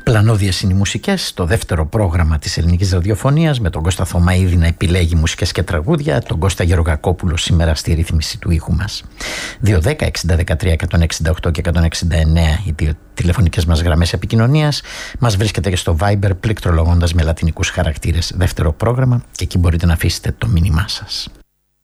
Πλανόδιες είναι οι μουσικές, το δεύτερο πρόγραμμα της ελληνικής ραδιοφωνίας, με τον Κώστα Θωμαίδη να επιλέγει μουσικές και τραγούδια, τον Κώστα Γεωργακόπουλο σήμερα στη ρύθμιση του ήχου μας. 210-60-13-168 και 169 οι δύο τηλεφωνικές μας γραμμές επικοινωνίας. Μας βρίσκεται και στο Viber πληκτρολογώντας με λατινικούς χαρακτήρες δεύτερο πρόγραμμα και εκεί μπορείτε να αφήσετε το μήνυμά σας.